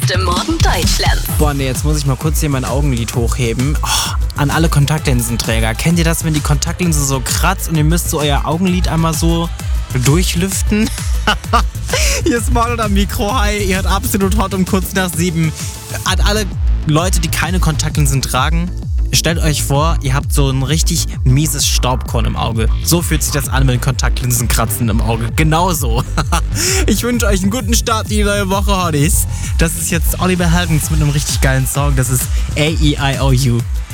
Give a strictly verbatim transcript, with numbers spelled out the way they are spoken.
beste Morgen Deutschlands. Boah, nee, jetzt muss ich mal kurz hier mein Augenlid hochheben. Oh, an alle Kontaktlinsenträger. Kennt ihr das, wenn die Kontaktlinse so kratzt und ihr müsst so euer Augenlid einmal so durchlüften? Hier ist Marlon am Mikro. Hi, ihr hört absolut hot um kurz nach sieben. An alle Leute, die keine Kontaktlinsen tragen, stellt euch vor, ihr habt so ein richtig mieses Staubkorn im Auge. So fühlt sich das an mit den Kontaktlinsenkratzen im Auge. Genauso. Ich wünsche euch einen guten Start in die neue Woche, Hotties. Das ist jetzt Oliver Heldens mit einem richtig geilen Song. Das ist A E I O U.